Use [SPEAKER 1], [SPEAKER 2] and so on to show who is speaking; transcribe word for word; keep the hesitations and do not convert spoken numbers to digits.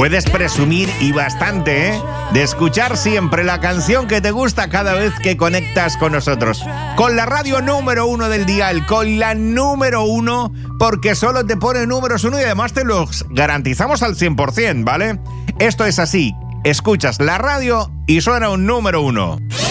[SPEAKER 1] Puedes presumir, y bastante, ¿eh?, de escuchar siempre la canción que te gusta cada vez que conectas con nosotros. Con la radio número uno del dial, con la número uno, porque solo te pone números uno y además te los garantizamos al cien por ciento, ¿vale? Esto es así. Escuchas la radio y suena un número uno.